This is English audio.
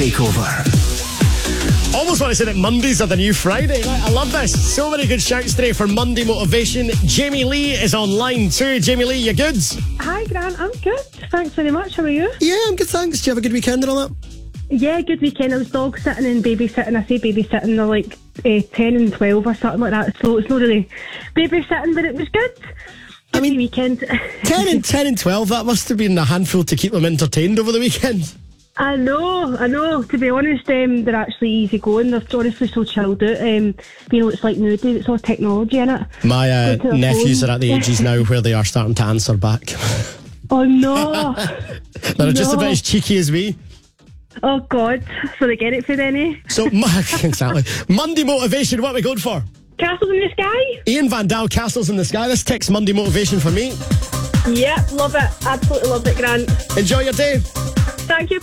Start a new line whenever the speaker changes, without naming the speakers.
takeover.
Almost want to say that Mondays are the new Friday. Right? I love this. So many good shouts today for Monday motivation. Jamie Lee is on line 2. Jamie Lee, you good?
Hi, Grant. I'm good. Thanks very much. How are you?
Yeah, I'm good, thanks. Did you have a good weekend and all that?
Yeah, good weekend. I was dog sitting and babysitting. I say babysitting, they're like 10 and 12 or something like that. So it's not really babysitting, but it was good.
I mean,
weekend.
10 and 12, that must have been a handful to keep them entertained over the weekend.
I know. To be honest, they're actually easy going. They're honestly so chilled out. You know, it's like nowadays, it's all technology in it.
My nephews are at the ages now where they are starting to answer back.
Oh no.
They're just about as cheeky as me.
Oh God. So they get it for then, eh?
So, exactly. Monday motivation, what are we going for?
Castles in the Sky?
Ian Van Dahl, Castles in the Sky. This ticks Monday motivation for me.
Yep, love it. Absolutely love it, Grant.
Enjoy your day.
Thank you.